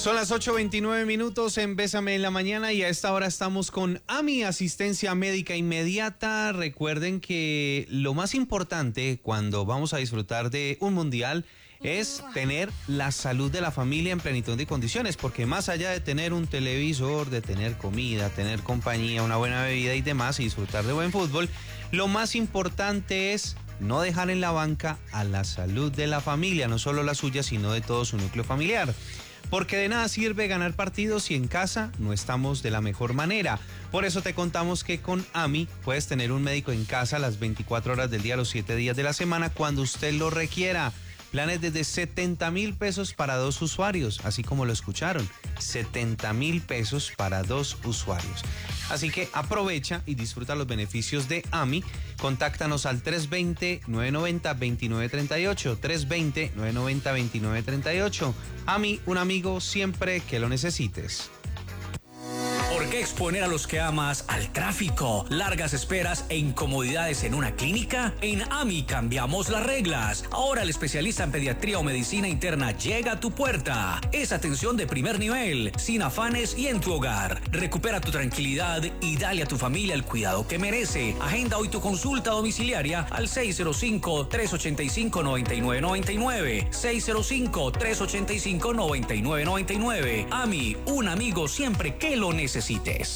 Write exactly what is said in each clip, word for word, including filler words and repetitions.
Son las ocho veintinueve minutos en Bésame en la Mañana y a esta hora estamos con AMI, Asistencia Médica Inmediata. Recuerden que lo más importante cuando vamos a disfrutar de un mundial es tener la salud de la familia en plenitud de condiciones, porque más allá de tener un televisor, de tener comida, tener compañía, una buena bebida y demás y disfrutar de buen fútbol, lo más importante es no dejar en la banca a la salud de la familia, no solo la suya, sino de todo su núcleo familiar. Porque de nada sirve ganar partidos si en casa no estamos de la mejor manera. Por eso te contamos que con AMI puedes tener un médico en casa las veinticuatro horas del día, los siete días de la semana, cuando usted lo requiera. Planes desde setenta mil pesos para dos usuarios, así como lo escucharon, setenta mil pesos para dos usuarios. Así que aprovecha y disfruta los beneficios de AMI. Contáctanos al tres dos cero, nueve nueve cero, dos nueve tres ocho, tres dos cero, nueve nueve cero, dos nueve tres ocho. AMI, un amigo siempre que lo necesites. ¿Por qué exponer a los que amas al tráfico, largas esperas e incomodidades en una clínica? En AMI cambiamos las reglas. Ahora el especialista en pediatría o medicina interna llega a tu puerta. Es atención de primer nivel, sin afanes y en tu hogar. Recupera tu tranquilidad y dale a tu familia el cuidado que merece. Agenda hoy tu consulta domiciliaria al seis cero cinco, tres ocho cinco, nueve nueve nueve nueve. seis cero cinco, tres ocho cinco, nueve nueve nueve nueve. AMI, un amigo siempre que lo necesites.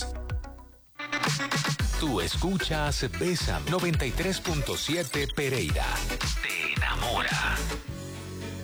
Tú escuchas Bésame noventa y tres punto siete Pereira. Te enamora.